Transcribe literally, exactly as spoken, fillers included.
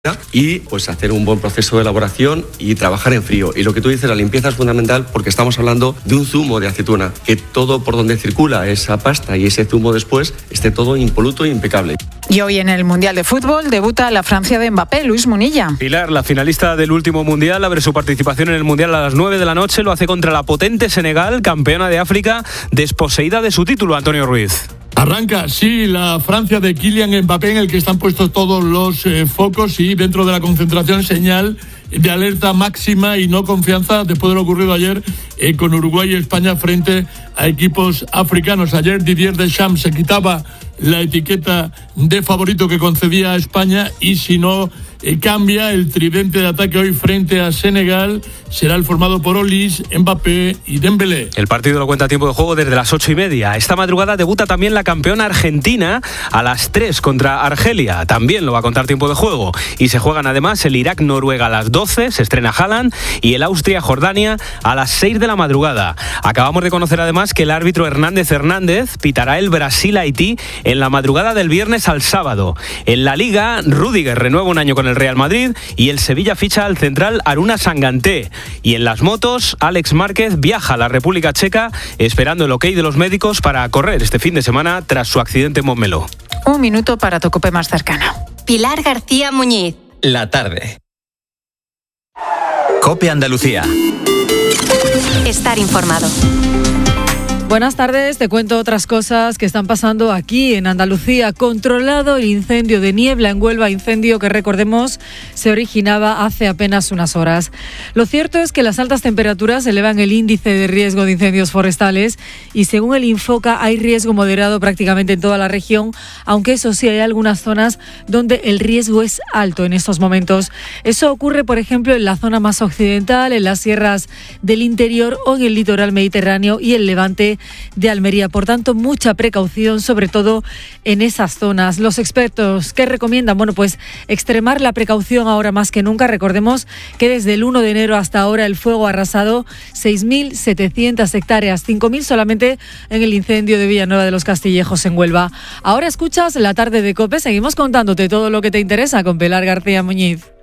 y pues hacer un buen proceso de elaboración y trabajar en frío. Y lo que tú dices, la limpieza es fundamental porque estamos hablando de un zumo de aceituna, que todo por donde circula esa pasta y ese zumo después esté todo impoluto e impecable. Y hoy en el Mundial de Fútbol debuta la Francia de Mbappé, Luis Munilla. Pilar, la finalista del último Mundial, abre su participación en el Mundial a las nueve de la noche, lo hace contra la potente Senegal, campeona de África, desposeída de su título, Antonio Ruiz. Arranca, sí, la Francia de Kylian Mbappé, en el que están puestos todos los eh, focos, y dentro de la concentración señal de alerta máxima y no confianza después de lo ocurrido ayer eh, con Uruguay y España frente a equipos africanos. Ayer Didier Deschamps se quitaba la etiqueta de favorito que concedía a España, y si no eh, cambia el tridente de ataque hoy frente a Senegal, será el formado por Olise, Mbappé y Dembélé. El partido lo cuenta a tiempo de juego desde las ocho y media. Esta madrugada debuta también la campeona argentina a las tres contra Argelia. También lo va a contar tiempo de juego. Y se juegan además el Irak-Noruega a las doce, se estrena Haaland, y el Austria-Jordania a las seis de la madrugada. Acabamos de conocer además que el árbitro Hernández Hernández pitará el Brasil-Haití en la madrugada del viernes al sábado. En la Liga, Rüdiger renueva un año con el Real Madrid y el Sevilla ficha al central Aruna Sanganté. Y en las motos, Alex Márquez viaja a la República Checa esperando el ok de los médicos para correr este fin de semana tras su accidente en Montmeló. Un minuto para tu cope más cercana. Pilar García Muñiz. La tarde. Cope Andalucía. Estar informado. Buenas tardes, te cuento otras cosas que están pasando aquí en Andalucía. Controlado el incendio de Niebla en Huelva, incendio que, recordemos, se originaba hace apenas unas horas. Lo cierto es que las altas temperaturas elevan el índice de riesgo de incendios forestales y, según el Infoca, hay riesgo moderado prácticamente en toda la región, aunque eso sí, hay algunas zonas donde el riesgo es alto en estos momentos. Eso ocurre, por ejemplo, en la zona más occidental, en las sierras del interior o en el litoral mediterráneo y el levante de Almería. Por tanto, mucha precaución, sobre todo en esas zonas. Los expertos, ¿qué recomiendan? Bueno, pues extremar la precaución ahora más que nunca. Recordemos que desde el uno de enero hasta ahora el fuego ha arrasado seis mil setecientas hectáreas, cinco mil solamente en el incendio de Villanueva de los Castillejos en Huelva. Ahora escuchas La Tarde de COPE. Seguimos contándote todo lo que te interesa con Pilar García Muñiz.